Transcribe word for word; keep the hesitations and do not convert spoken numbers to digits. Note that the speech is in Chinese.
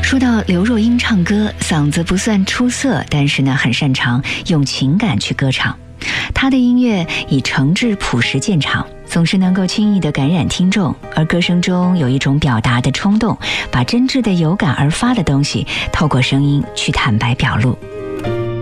说到刘若英唱歌，嗓子不算出色，但是呢，很擅长用情感去歌唱。她的音乐以诚挚朴实见长，总是能够轻易地感染听众，而歌声中有一种表达的冲动，把真挚的有感而发的东西透过声音去坦白表露。